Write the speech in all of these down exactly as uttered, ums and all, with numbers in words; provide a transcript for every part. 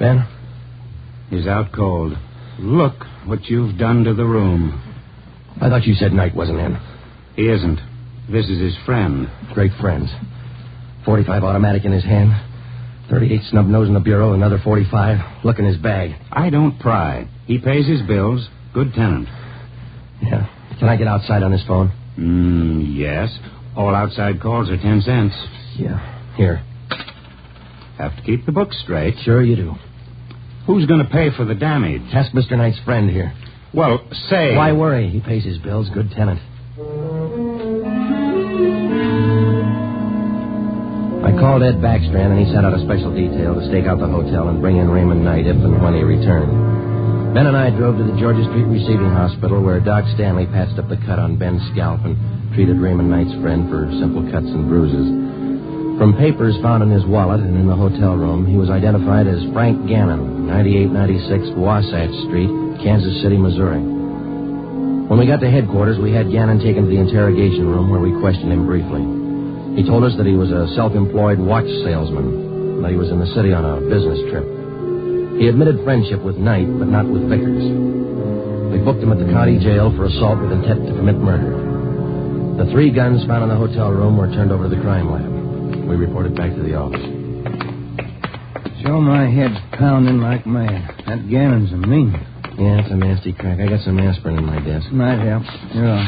Ben? He's out cold. Look what you've done to the room. I thought you said Knight wasn't in. He isn't. This is his friend. Great friends. forty-five automatic in his hand. thirty-eight snub nose in the bureau, another forty-five. Look in his bag. I don't pry. He pays his bills. Good tenant. Yeah. Can I get outside on this phone? Mm, yes. All outside calls are ten cents. Yeah. Here. Have to keep the books straight. Sure you do. Who's going to pay for the damage? Ask Mister Knight's friend here. Well, say... Why worry? He pays his bills. Good tenant. I called Ed Backstrand, and he sent out a special detail to stake out the hotel and bring in Raymond Knight if and when he returned. Ben and I drove to the Georgia Street Receiving Hospital, where Doc Stanley patched up the cut on Ben's scalp and treated Raymond Knight's friend for simple cuts and bruises. From papers found in his wallet and in the hotel room, he was identified as Frank Gannon, ninety-eight ninety-six Wasatch Street, Kansas City, Missouri. When we got to headquarters, we had Gannon taken to the interrogation room where we questioned him briefly. He told us that he was a self-employed watch salesman, and that he was in the city on a business trip. He admitted friendship with Knight, but not with Vickers. We booked him at the county jail for assault with intent to commit murder. The three guns found in the hotel room were turned over to the crime lab. We reported back to the office. So my head's pounding like mad. That Gannon's a mean. Yeah, it's a nasty crack. I got some aspirin in my desk. Might help. Here on.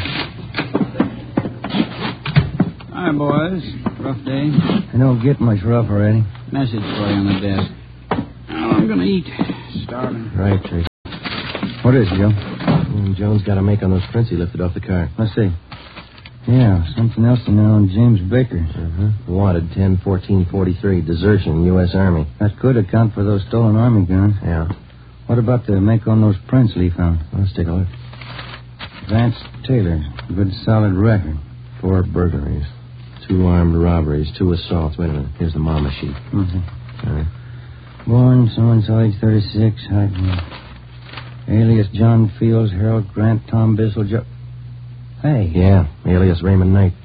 Hi, boys. Rough day. I don't get much rough already. Message for you on the desk. Oh, I'm going to eat. Starving. Right, Tracy. What is it, Joe? Mm, Jones got a make on those prints he lifted off the car. Let's see. Yeah, something else in there on James Baker. Uh-huh. Wanted ten fourteen forty-three, desertion, U S Army. That could account for those stolen Army guns. Yeah. What about the make on those prints Lee found? Let's take a look. Vance Taylor. Good solid record. Four burglaries. Two armed robberies. Two assaults. Wait a minute. Here's the mama sheet. Mm-hmm. All right. Born so-and-so, age thirty-six. Height. Alias John Fields, Harold Grant, Tom Bissell, Joe... Hey. Yeah, alias Raymond Knight.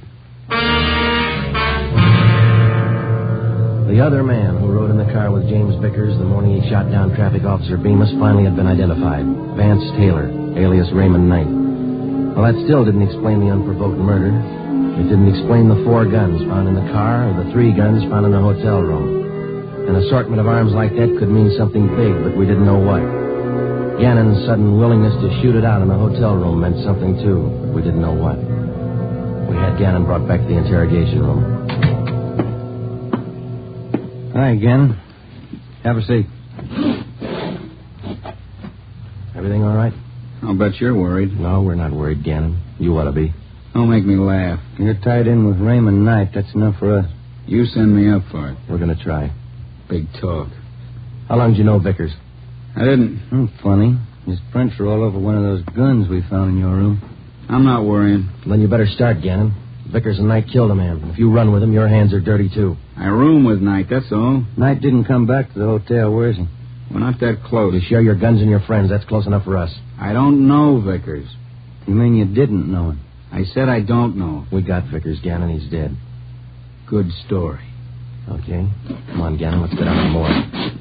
The other man who rode in the car with James Vickers the morning he shot down Traffic Officer Bemis finally had been identified. Vance Taylor, alias Raymond Knight. Well, that still didn't explain the unprovoked murder. It didn't explain the four guns found in the car or the three guns found in the hotel room. An assortment of arms like that could mean something big, but we didn't know what. Gannon's sudden willingness to shoot it out in the hotel room meant something, too, but we didn't know what. We had Gannon brought back to the interrogation room. Hi, Gannon. Have a seat. Everything all right? I'll bet you're worried. No, we're not worried, Gannon. You ought to be. Don't make me laugh. You're tied in with Raymond Knight. That's enough for us. You send me up for it. We're going to try. Big talk. How long did you know Vickers? I didn't. Hmm, funny. His prints are all over one of those guns we found in your room. I'm not worrying. Then you better start, Gannon. Vickers and Knight killed a man. If you run with him, your hands are dirty, too. I room with Knight, that's all. Knight didn't come back to the hotel. Where is he? We're not that close. You share your guns and your friends. That's close enough for us. I don't know Vickers. You mean you didn't know him? I said I don't know. We got Vickers, Gannon. He's dead. Good story. Okay. Come on, Gannon. Let's get on the moor.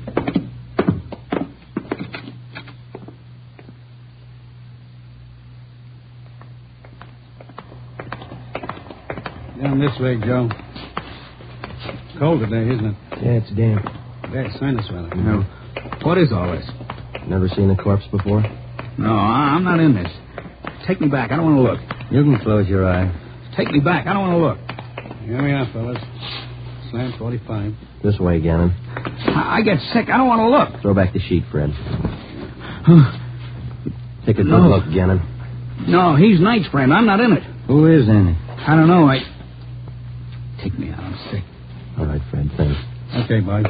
Down this way, Joe. Cold today, isn't it? Yeah, it's damp. Bad sinus weather. No. What is all this? Never seen a corpse before? No, I- I'm not in this. Take me back. I don't want to look. You can close your eye. Take me back. I don't want to look. Here we are, fellas. Slam forty-five. This way, Gannon. I, I get sick. I don't want to look. Throw back the sheet, Fred. Take a good No. look, Gannon. No, he's Knight's friend. I'm not in it. Who is in it? I don't know. I... Take me out. I'm sick. All right, Fred. Thanks. Okay, bud.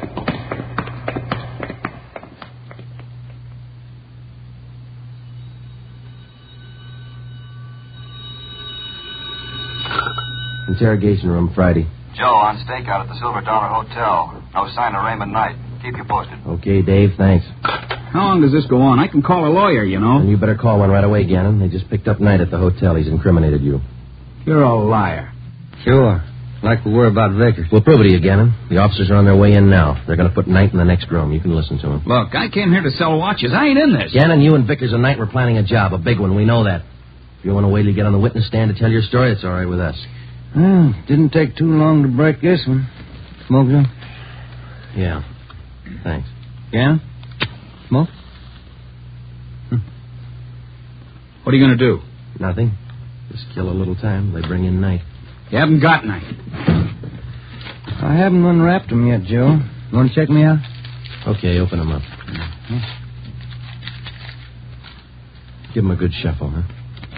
Interrogation room, Friday. Joe, on stakeout at the Silver Dollar Hotel. No sign of Raymond Knight. Keep you posted. Okay, Dave. Thanks. How long does this go on? I can call a lawyer, you know. And you better call one right away, Gannon. They just picked up Knight at the hotel. He's incriminated you. You're a liar. Sure. Like we were about Vickers. We'll prove it to you, Gannon. The officers are on their way in now. They're going to put Knight in the next room. You can listen to them. Look, I came here to sell watches. I ain't in this. Gannon, you and Vickers and Knight were planning a job, a big one. We know that. If you want to wait till you get on the witness stand to tell your story, it's all right with us. Well, didn't take too long to break this one. Smoke some? Yeah. Thanks. Gannon? Smoke? Hmm. What are you going to do? Nothing. Just kill a little time. They bring in Knight. You haven't got Knight. I haven't unwrapped them yet, Joe. You want to check me out? Okay, open them up. Mm-hmm. Give them a good shuffle, huh?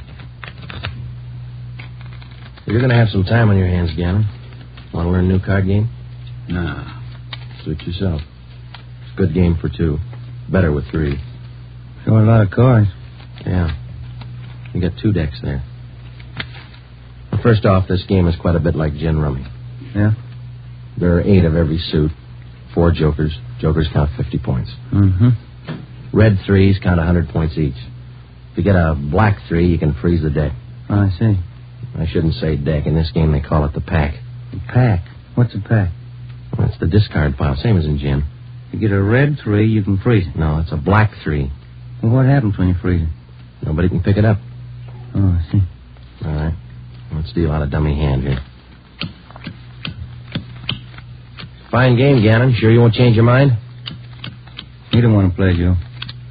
You're going to have some time on your hands, Gannon. Want to learn a new card game? Nah. Suit yourself. It's a good game for two. Better with three. Sure, a lot of cards. Yeah. You got two decks there. Well, first off, this game is quite a bit like gin rummy. Yeah? There are eight of every suit. Four jokers. Jokers count fifty points. Mm-hmm. Red threes count one hundred points each. If you get a black three, you can freeze the deck. Oh, I see. I shouldn't say deck. In this game, they call it the pack. The pack? What's a pack? Well, it's the discard pile, same as in gin. You get a red three, you can freeze it. No, it's a black three. Well, what happens when you freeze it? Nobody can pick it up. Oh, I see. All right. Let's deal out a dummy hand here. Fine game, Gannon. Sure you won't change your mind? You don't want to play, Joe.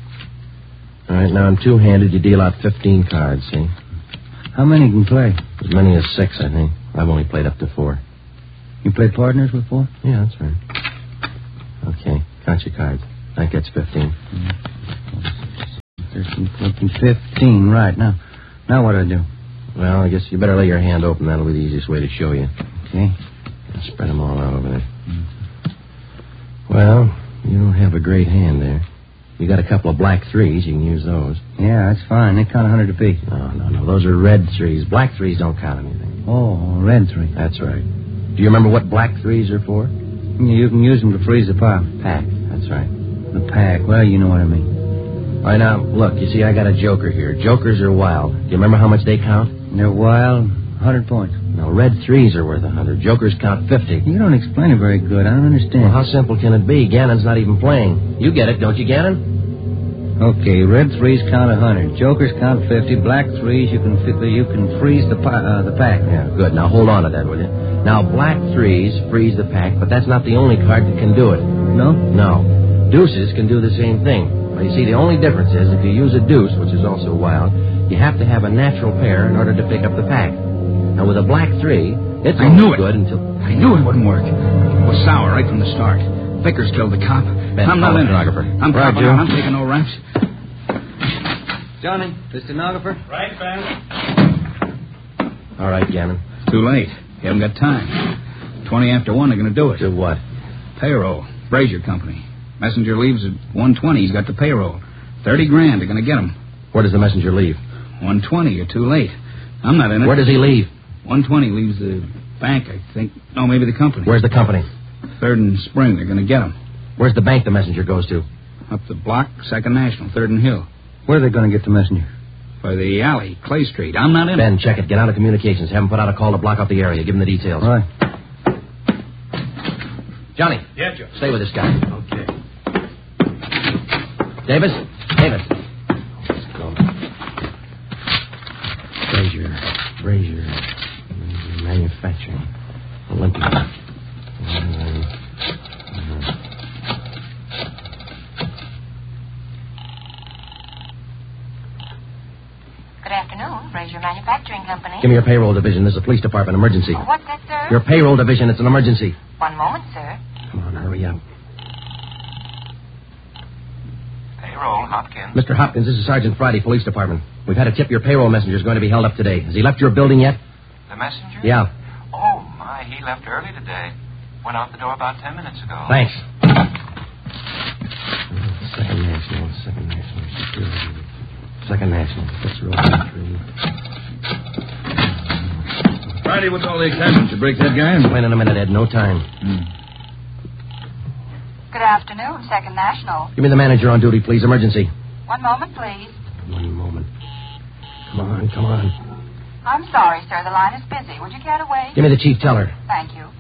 All right, now I'm two-handed. You deal out fifteen cards, see? How many can play? As many as six, I think. I've only played up to four. You play partners with four? Yeah, that's right. Okay, count your cards. That gets fifteen. thirteen, fourteen, fifteen. Right, now. Now what do I do? Well, I guess you better lay your hand open. That'll be the easiest way to show you. Okay. I'll spread them all out over there. Mm. Well, you don't have a great hand there. You got a couple of black threes. You can use those. Yeah, that's fine. They count one hundred apiece. No, no, no. Those are red threes. Black threes don't count anything. Oh, red three. That's right. Do you remember what black threes are for? You can use them to freeze the pile. Pack. That's right. The pack. Well, you know what I mean. All right, now, look. You see, I got a joker here. Jokers are wild. Do you remember how much they count? They're wild. one hundred points. No, red threes are worth one hundred. Jokers count fifty. You don't explain it very good. I don't understand. Well, how simple can it be? Gannon's not even playing. You get it, don't you, Gannon? Okay, red threes count one hundred. Jokers count fifty. Black threes, you can you can freeze the pi- uh, the pack. Yeah, good. Now, hold on to that, will you? Now, black threes freeze the pack, but that's not the only card that can do it. No? No. Deuces can do the same thing. Well, you see, the only difference is if you use a deuce, which is also wild, you have to have a natural pair in order to pick up the pack. Now, with a black three, it's I knew it. good until... I knew it wouldn't work. It was sour right from the start. Vickers killed the cop. Ben, I'm not call in the stenographer. it. I'm Right, copping Joe. out. I'm taking no raps. Johnny, the stenographer? Right, Ben. All right, Gannon. It's too late. You haven't got time. Twenty after one, they're going to do it. Do what? Payroll. Brazier Company. Messenger leaves at one twenty. He's got the payroll. Thirty grand. They're going to get him. Where does the messenger leave? one twenty. You're too late. I'm not in it. Where does he leave? one twenty leaves the bank, I think. No, maybe the company. Where's the company? Third and Spring. They're going to get him. Where's the bank the messenger goes to? Up the block, Second National, Third and Hill. Where are they going to get the messenger? By the alley, Clay Street. I'm not in Ben, it. check it. Get out of communications. Have him put out a call to block off the area. Give him the details. All right. Johnny. Yeah, Joe. Stay with this guy. Okay. Davis? Davis. Let's go. Brazier. Brazier. Brazier Manufacturing. Olympia. Uh, Good afternoon, Brazier Manufacturing Company. Give me your payroll division. This is a police department emergency. Oh, what's that, sir? Your payroll division. It's an emergency. One moment, sir. Come on, hurry up. Payroll, Hopkins. Mister Hopkins, this is Sergeant Friday, Police Department. We've had a tip your payroll messenger is going to be held up today. Has he left your building yet? The messenger? Yeah. Oh, my, he left early today. Went out the door about ten minutes ago. Thanks. Second National, Second National Security. Second National. That's real country. Friday, what's all the excitement? You break that guy? Explain in a minute, Ed. No time. Hmm. Good afternoon, Second National. Give me the manager on duty, please. Emergency. One moment, please. One moment. Come on, come on. I'm sorry, sir. The line is busy. Would you care to wait? Give me the chief teller. Thank you.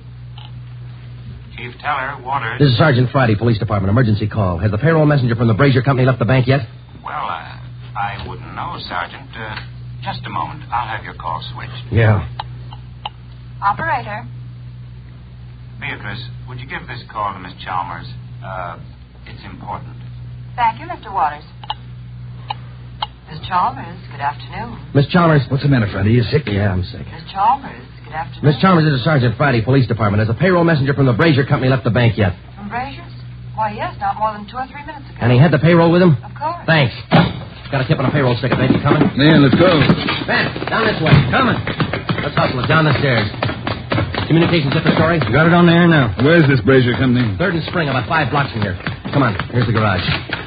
Chief Teller, Waters. This is Sergeant Friday, Police Department. Emergency call. Has the payroll messenger from the Brazier Company left the bank yet? Well, uh, I wouldn't know, Sergeant. Uh, just a moment. I'll have your call switched. Yeah. Operator. Beatrice, would you give this call to Miss Chalmers? Uh, it's important. Thank you, Mister Waters. Miss Chalmers, good afternoon. Miss Chalmers. What's the matter, Friday? You sick? Yeah, I'm sick. Miss Chalmers, good afternoon. Miss Chalmers, this is Sergeant Friday, Police Department. Has the payroll messenger from the Brazier Company left the bank yet? From Brazier's? Why, yes, not more than two or three minutes ago. And he had the payroll with him? Of course. Thanks. Got a tip on a payroll sticker, baby. Coming? Yeah, let's go. Ben, down this way. Coming. Let's hustle it. Down the stairs. Communications at the story? Got it on there now. Where's this Brazier Company? Third and Spring, about five blocks from here. Come on. Here's the garage.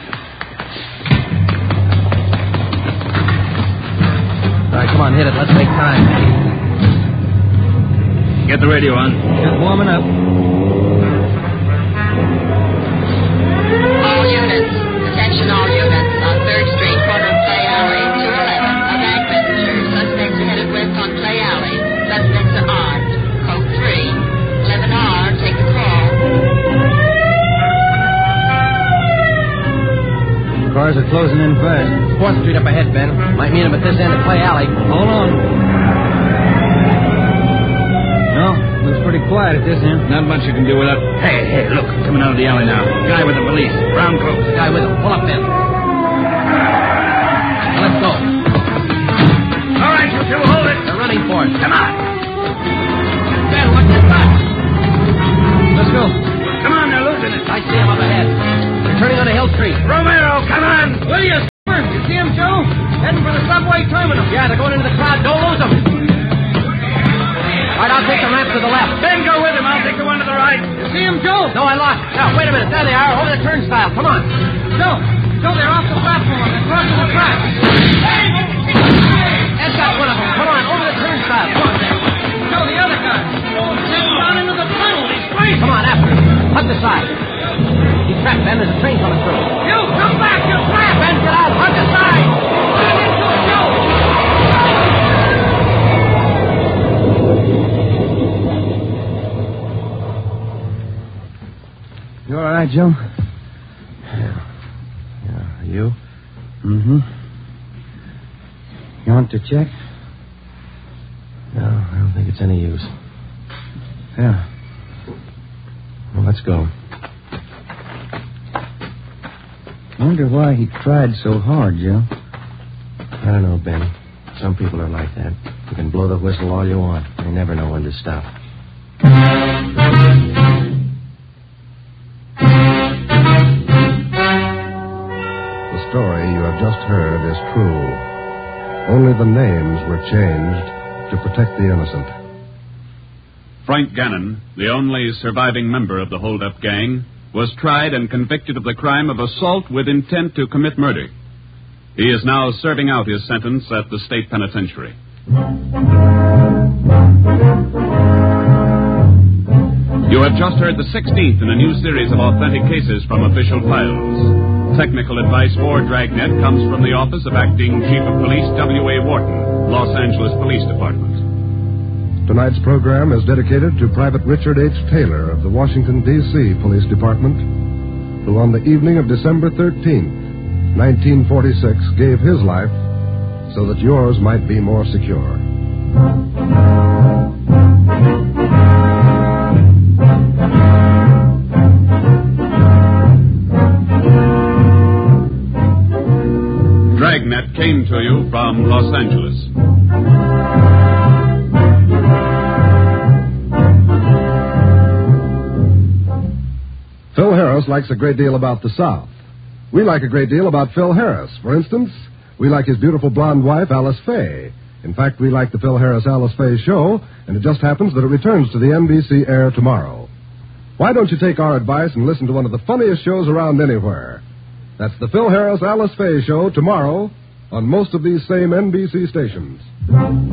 All right, come on, hit it. Let's make time. Get the radio on. Just warming up. All units. Attention all units. On third Street, corner of Clay Alley, two eleven. A bank messenger. Suspects are headed west on Clay Alley. Suspects are armed. Code three. eleven R. Take the call. Cars are closing in fast. Fourth Street up ahead, Ben. Might meet him at this end of Clay Alley. Hold on. No, looks pretty quiet at this end. Not much you can do with that. Hey, hey, look, coming out of the alley now. Guy with the police. Brown coat. Guy with him. Pull up, Ben. Now, let's go. All right, you two, hold it. They're running for us. Come on. Ben, what's this back? Let's go. Come on, they're losing it. I see him up ahead. They're turning onto Hill Street. Romero, come on. Will you, sir? You see him, Joe? Heading for the subway terminal. Yeah, they're going into the crowd. Don't lose them. All right, I'll take the ramp to the left. Ben, go with him. I'll take the one to the right. You see him, Joe? No, I lost. Now, wait a minute. There they are, over the turnstile. Come on. Joe, Joe, they're off the platform. They're crossing the track. Ed's got one of them. Come on, over the turnstile. Come on, Ben. Joe, the other guy. He's down into the tunnel. He's free. Come on, after him. Hug the side. He's trapped, Ben. There's a train coming through. You, come back. You're trapped. Ben, get out. Hug the side. Get into it, Joe. You all right, Joe? Yeah. Yeah. You? Mm-hmm. You want to check? No, I don't think it's any use. Yeah. Well, let's go. Wonder why he tried so hard, Joe. I don't know, Ben. Some people are like that. You can blow the whistle all you want. They never know when to stop. The story you have just heard is true. Only the names were changed to protect the innocent. Frank Gannon, the only surviving member of the hold-up gang, was tried and convicted of the crime of assault with intent to commit murder. He is now serving out his sentence at the state penitentiary. You have just heard the sixteenth in a new series of authentic cases from official files. Technical advice for Dragnet comes from the Office of Acting Chief of Police W A Wharton, Los Angeles Police Department. Tonight's program is dedicated to Private Richard H. Taylor of the Washington, D C Police Department, who on the evening of December thirteenth, nineteen forty-six, gave his life so that yours might be more secure. Dragnet came to you from Los Angeles. Phil Harris likes a great deal about the South. We like a great deal about Phil Harris. For instance, we like his beautiful blonde wife, Alice Faye. In fact, we like the Phil Harris-Alice Faye show, and it just happens that it returns to the N B C air tomorrow. Why don't you take our advice and listen to one of the funniest shows around anywhere? That's the Phil Harris-Alice Faye show tomorrow on most of these same N B C stations.